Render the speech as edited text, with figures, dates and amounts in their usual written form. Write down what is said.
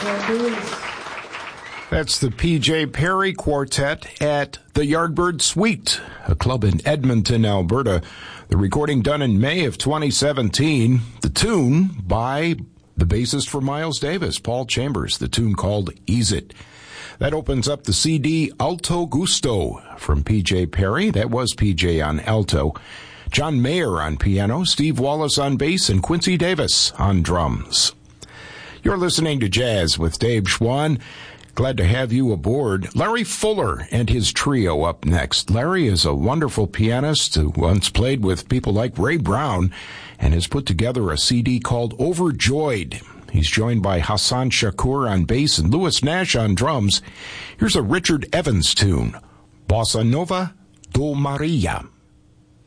That's the P.J. Perry Quartet at the Yardbird Suite, a club in Edmonton, Alberta. The recording done in May of 2017. The tune by the bassist for Miles Davis, Paul Chambers, the tune called Ease It. That opens up the CD Alto Gusto from P.J. Perry. That was P.J. on alto. John Mayer on piano, Steve Wallace on bass, and Quincy Davis on drums. You're listening to Jazz with Dave Schwann. Glad to have you aboard. Larry Fuller and his trio up next. Larry is a wonderful pianist who once played with people like Ray Brown and has put together a CD called Overjoyed. He's joined by Hassan Shakur on bass and Louis Nash on drums. Here's a Richard Evans tune, Bossa Nova do Maria.